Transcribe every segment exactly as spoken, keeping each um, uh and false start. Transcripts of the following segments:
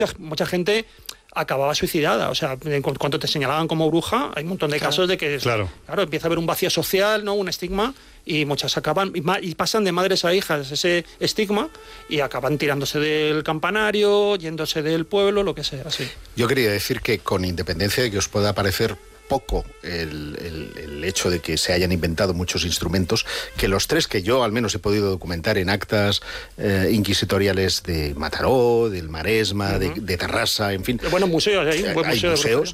mucha gente acababa suicidada. O sea, cuando te señalaban como bruja, hay un montón de claro. casos de que claro. claro, empieza a haber un vacío social, ¿no? Un estigma, y muchas acaban y, y pasan de madres a hijas ese estigma y acaban tirándose del campanario, yéndose del pueblo, lo que sea. Así. Yo quería decir que, con independencia de que os pueda parecer poco el, el, el hecho de que se hayan inventado muchos instrumentos, que los tres que yo al menos he podido documentar en actas eh, inquisitoriales de Mataró, del Maresma, uh-huh. de, de Tarrasa, en fin. Buenos museos, hay un buen hay museo. museos.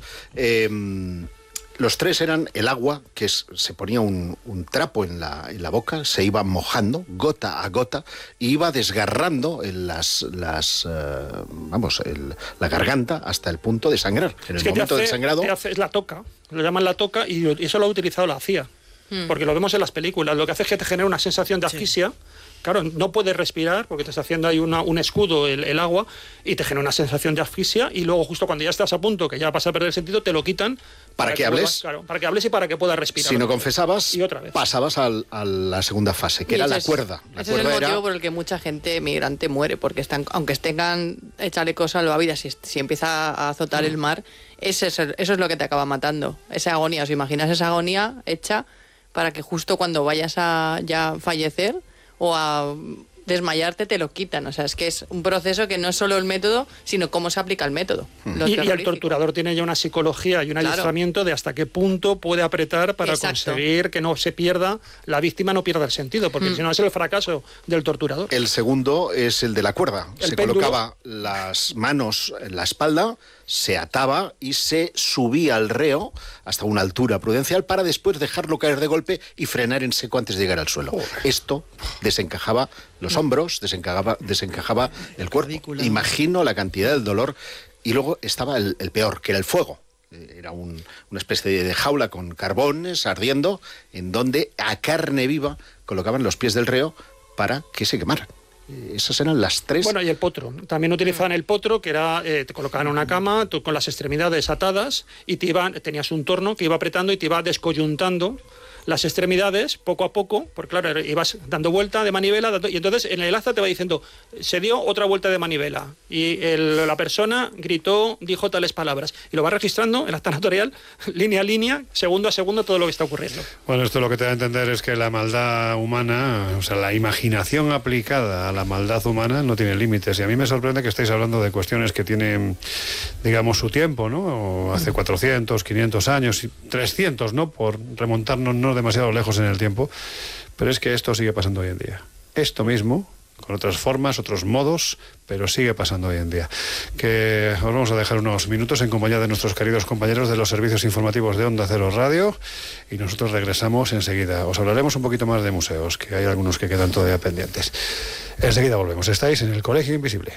Eh, los tres eran el agua, que es, se ponía un, un trapo en la, en la boca, se iba mojando gota a gota y iba desgarrando las, las uh, vamos, el, la garganta hasta el punto de sangrar. En es el que momento hace, del sangrado... es la toca, lo llaman la toca, y eso lo ha utilizado la C I A. Hmm. Porque lo vemos en las películas, lo que hace es que te genera una sensación de asfixia. Sí. Claro, no puedes respirar porque te está haciendo ahí una, un escudo el, el agua y te genera una sensación de asfixia, y luego justo cuando ya estás a punto, que ya vas a perder el sentido, te lo quitan. ¿Para, para que, que hables? Puedas, claro, para que hables y para que puedas respirar. Si no confesabas, y otra vez. pasabas al, a la segunda fase, que y era la es, cuerda. La ese cuerda es el motivo era... por el que mucha gente migrante muere, porque están, aunque tengan chalecos salvavidas, si, si empieza a azotar mm. el mar, ese es el, eso es lo que te acaba matando. Esa agonía, ¿os imaginas esa agonía hecha para que justo cuando vayas a ya fallecer o a desmayarte te lo quitan? O sea, es que es un proceso que no es solo el método, sino cómo se aplica el método. Mm. Y, y el torturador tiene ya una psicología y un claro. adiestramiento de hasta qué punto puede apretar para Exacto. conseguir que no se pierda, la víctima no pierda el sentido, porque mm. si no es el fracaso del torturador. El segundo es el de la cuerda. El se péndulo. colocaba las manos en la espalda, se ataba y se subía al reo hasta una altura prudencial para después dejarlo caer de golpe y frenar en seco antes de llegar al suelo. Joder. Esto desencajaba los hombros, desencajaba, desencajaba el cuerpo. Ridículo. Imagino la cantidad del dolor. Y luego estaba el, el peor, que era el fuego. Era un, una especie de jaula con carbones ardiendo, en donde a carne viva colocaban los pies del reo para que se quemaran. Esas eran las tres. Bueno, y el potro. También utilizaban el potro, que era, eh, te colocaban en una cama, tú con las extremidades atadas, y te iban, tenías un torno que iba apretando y te iba descoyuntando las extremidades poco a poco, porque claro, ibas dando vuelta de manivela, dando, y entonces en el acta te va diciendo, se dio otra vuelta de manivela, y el, la persona gritó, dijo tales palabras, y lo va registrando en el acta notarial, línea a línea, segundo a segundo, todo lo que está ocurriendo. Bueno, esto lo que te da a entender es que la maldad humana, o sea, la imaginación aplicada a la maldad humana no tiene límites, y a mí me sorprende que estéis hablando de cuestiones que tienen, digamos, su tiempo, ¿no? O hace cuatrocientos, quinientos años, trescientos, ¿no? Por remontarnos, no demasiado lejos en el tiempo, pero es que esto sigue pasando hoy en día. Esto mismo, con otras formas, otros modos, pero sigue pasando hoy en día. Que os vamos a dejar unos minutos en compañía de nuestros queridos compañeros de los servicios informativos de Onda Cero Radio, y nosotros regresamos enseguida. Os hablaremos un poquito más de museos, que hay algunos que quedan todavía pendientes. Enseguida volvemos. Estáis en el Colegio Invisible.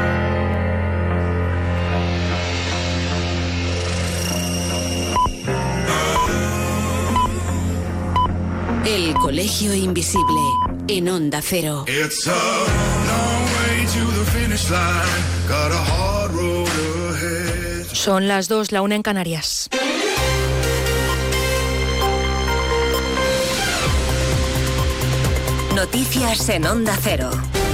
El Colegio Invisible, en Onda Cero. Son las dos, la una en Canarias. Noticias en Onda Cero.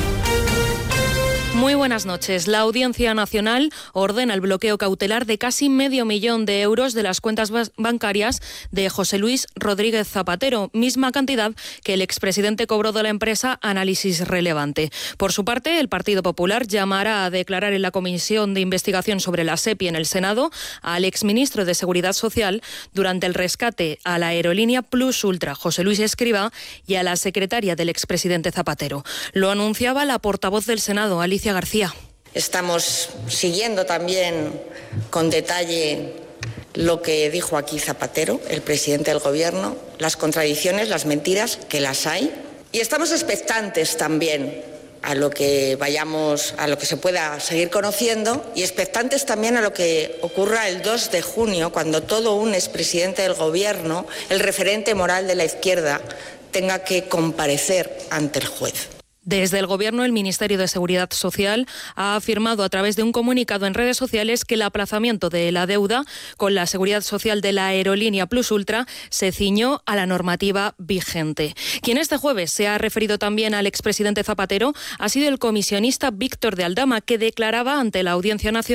Muy buenas noches. La Audiencia Nacional ordena el bloqueo cautelar de casi medio millón de euros de las cuentas bancarias de José Luis Rodríguez Zapatero, misma cantidad que el expresidente cobró de la empresa Análisis Relevante. Por su parte, el Partido Popular llamará a declarar en la Comisión de Investigación sobre la SEPI en el Senado al exministro de Seguridad Social durante el rescate a la aerolínea Plus Ultra, José Luis Escrivá, y a la secretaria del expresidente Zapatero. Lo anunciaba la portavoz del Senado, Alicia García. Estamos siguiendo también con detalle lo que dijo aquí Zapatero, el presidente del Gobierno, las contradicciones, las mentiras, que las hay. Y estamos expectantes también a lo que vayamos, a lo que se pueda seguir conociendo, y expectantes también a lo que ocurra el dos de junio, cuando todo un expresidente del Gobierno, el referente moral de la izquierda, tenga que comparecer ante el juez. Desde el Gobierno, el Ministerio de Seguridad Social ha afirmado a través de un comunicado en redes sociales que el aplazamiento de la deuda con la Seguridad Social de la aerolínea Plus Ultra se ciñó a la normativa vigente. Quien este jueves se ha referido también al expresidente Zapatero ha sido el comisionista Víctor de Aldama, que declaraba ante la Audiencia Nacional